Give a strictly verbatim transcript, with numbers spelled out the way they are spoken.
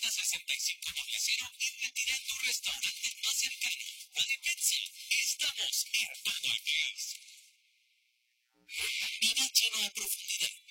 Marca sesenta y cinco doble cero y retira en tu restaurante más cercano. De Petzl, estamos en todo el país. Vive Chino a profundidad.